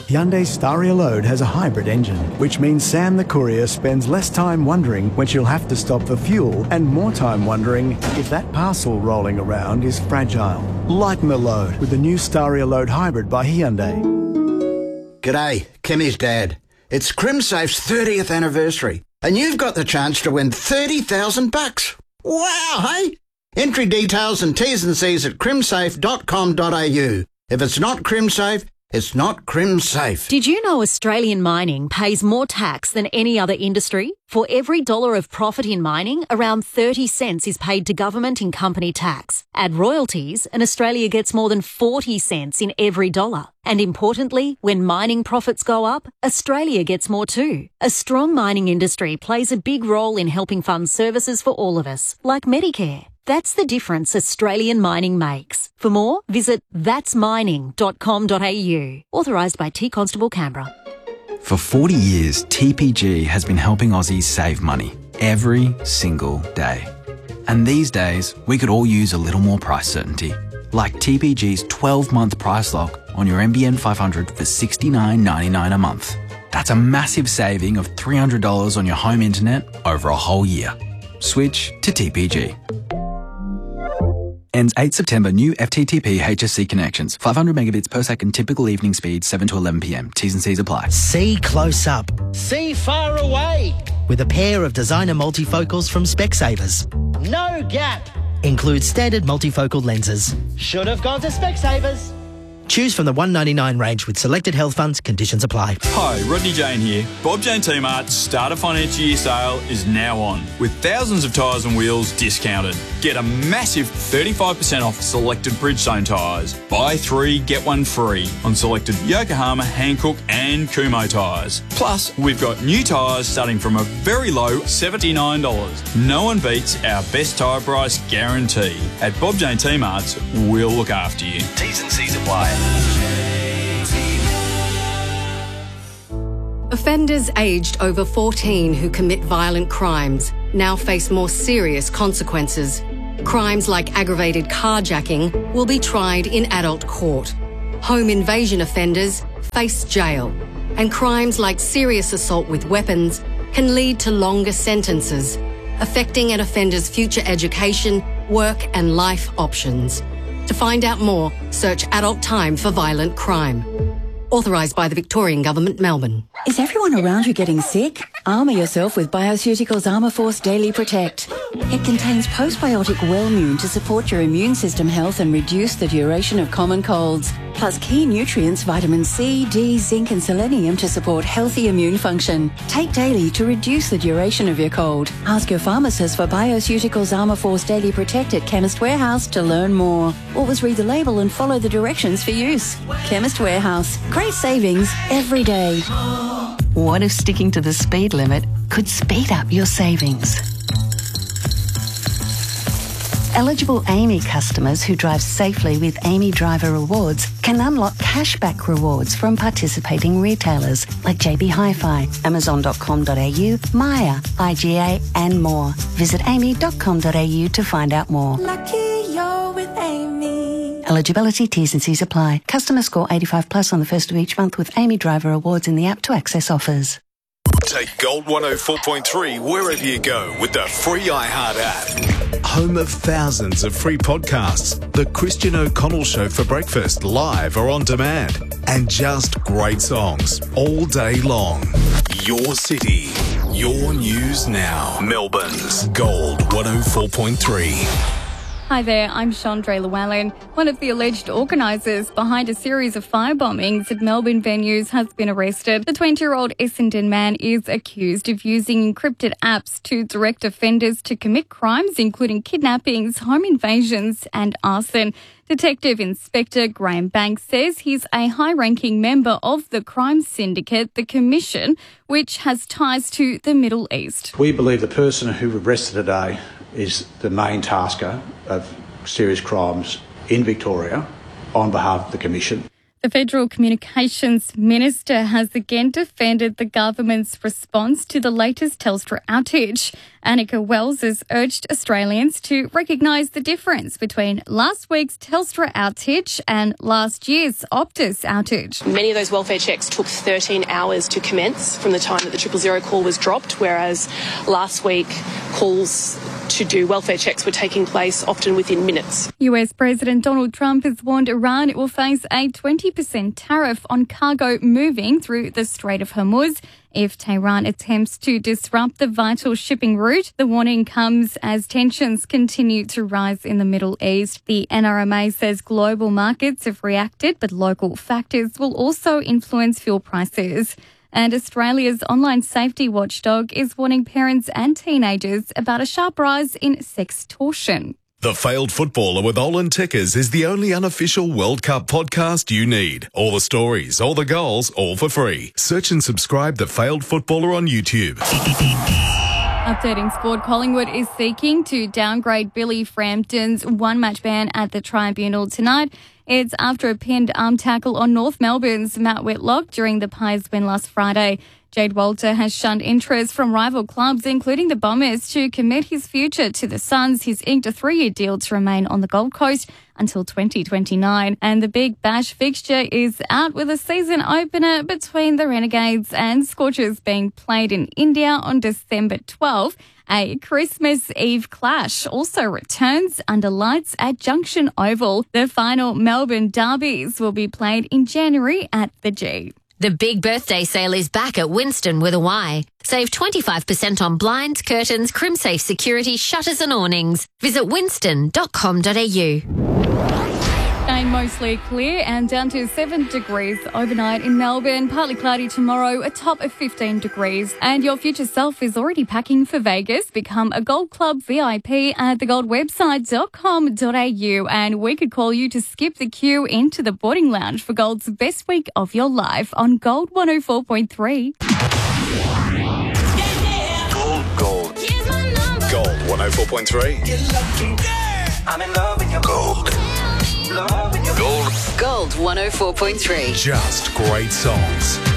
Hyundai Staria Load has a hybrid engine, which means Sam the courier spends less time wondering when she'll have to stop for fuel and more time wondering if that parcel rolling around is fragile. Lighten the load with the new Staria Load Hybrid by Hyundai. G'day, Kimmy's dad. It's CrimSafe's 30th anniversary, and you've got the chance to win $30,000. Wow, hey? Entry details and T's and C's at crimsafe.com.au. If it's not CrimSafe, it's not CrimSafe. Did you know Australian mining pays more tax than any other industry? For every dollar of profit in mining, around 30 cents is paid to government in company tax. Add royalties, and Australia gets more than 40 cents in every dollar. And importantly, when mining profits go up, Australia gets more too. A strong mining industry plays a big role in helping fund services for all of us, like Medicare. That's the difference Australian mining makes. For more, visit thatsmining.com.au. Authorised by T Constable Canberra. For 40 years, TPG has been helping Aussies save money every single day. And these days, we could all use a little more price certainty. Like TPG's 12-month price lock on your NBN 500 for $69.99 a month. That's a massive saving of $300 on your home internet over a whole year. Switch to TPG. Ends 8 September. New FTTP HSC connections. 500 megabits per second. Typical evening speed 7 to 11 p.m. T's and C's apply. See close up. See far away. With a pair of designer multifocals from Specsavers. No gap. Includes standard multifocal lenses. Should have gone to Specsavers. Choose from the $199 range with selected health funds. Conditions apply. Hi, Rodney Jane here. Bob Jane T-Mart's start of financial year sale is now on, with thousands of tyres and wheels discounted. Get a massive 35% off selected Bridgestone tyres. Buy 3, get 1 free on selected Yokohama, Hankook and Kumho tyres. Plus, we've got new tyres starting from a very low $79. No one beats our best tyre price guarantee. At Bob Jane T-Mart's, we'll look after you. T's and C's apply. Offenders aged over 14 who commit violent crimes now face more serious consequences. Crimes like aggravated carjacking will be tried in adult court. Home invasion offenders face jail. And crimes like serious assault with weapons can lead to longer sentences, affecting an offender's future education, work and life options. To find out more, search Adult Time for Violent Crime. Authorised by the Victorian Government, Melbourne. Is everyone around you getting sick? Armour yourself with Bioceuticals Armour Force Daily Protect. It contains postbiotic Wellmune to support your immune system health and reduce the duration of common colds. Plus key nutrients, vitamin C, D, zinc and selenium to support healthy immune function. Take daily to reduce the duration of your cold. Ask your pharmacist for Bioceuticals Armour Force Daily Protect at Chemist Warehouse to learn more. Always read the label and follow the directions for use. Chemist Warehouse. Great savings every day. What if sticking to the speed limit could speed up your savings? Eligible AAMI customers who drive safely with AAMI Driver Rewards can unlock cashback rewards from participating retailers like JB Hi-Fi, Amazon.com.au, Myer, IGA and more. Visit aami.com.au to find out more. Lucky you're with AAMI. Eligibility, T's and C's apply. Customer score 85 plus on the first of each month with AAMI Driver Rewards in the app to access offers. Take Gold 104.3 wherever you go with the free iHeart app. Home of thousands of free podcasts. The Christian O'Connell Show for breakfast, live or on demand. And just great songs all day long. Your city. Your news now. Melbourne's Gold 104.3. Hi there, I'm Chandra Llewellyn. One of the alleged organisers behind a series of firebombings at Melbourne venues has been arrested. The 20-year-old Essendon man is accused of using encrypted apps to direct offenders to commit crimes, including kidnappings, home invasions and arson. Detective Inspector Graham Banks says he's a high-ranking member of the crime syndicate, the Commission, which has ties to the Middle East. We believe the person who we've arrested today is the main tasker of serious crimes in Victoria on behalf of the Commission. The Federal Communications Minister has again defended the government's response to the latest Telstra outage. Annika Wells has urged Australians to recognise the difference between last week's Telstra outage and last year's Optus outage. Many of those welfare checks took 13 hours to commence from the time that the 000 call was dropped, whereas last week calls to do welfare checks were taking place often within minutes. US President Donald Trump has warned Iran it will face a 20% tariff on cargo moving through the Strait of Hormuz if Tehran attempts to disrupt the vital shipping route. The warning comes as tensions continue to rise in the Middle East. The NRMA says global markets have reacted, but local factors will also influence fuel prices. And Australia's online safety watchdog is warning parents and teenagers about a sharp rise in sextortion. The Failed Footballer with Olin Tickers is the only unofficial World Cup podcast you need. All the stories, all the goals, all for free. Search and subscribe The Failed Footballer on YouTube. Updating sport, Collingwood is seeking to downgrade Billy Frampton's one-match ban at the tribunal tonight. It's after a pinned arm tackle on North Melbourne's Matt Whitlock during the Pies win last Friday. Jade Walter has shunned interest from rival clubs, including the Bombers, to commit his future to the Suns. He's inked a 3-year deal to remain on the Gold Coast until 2029. And the Big Bash fixture is out with a season opener between the Renegades and Scorchers being played in India on December 12th. A Christmas Eve clash also returns under lights at Junction Oval. The final Melbourne derbies will be played in January at the G. The big birthday sale is back at Winston with a Y. Save 25% on blinds, curtains, CrimSafe security, shutters and awnings. Visit winston.com.au. Mostly clear and down to 7 degrees overnight in Melbourne. Partly cloudy tomorrow, a top of 15 degrees. And your future self is already packing for Vegas. Become a Gold Club VIP at thegoldwebsite.com.au. And we could call you to skip the queue into the boarding lounge for Gold's best week of your life on Gold 104.3. Gold. Gold 104.3. I'm in love with your Gold. Gold 104.3. Just great songs.